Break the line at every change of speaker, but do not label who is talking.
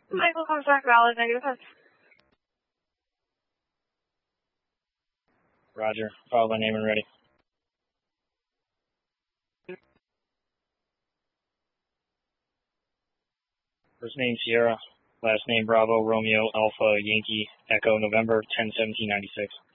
Michael comes back valid, negative 5.
Roger. Follow by name and ready. First name Sierra, last name Bravo, Romeo, Alpha, Yankee, Echo, November, 10/17/96.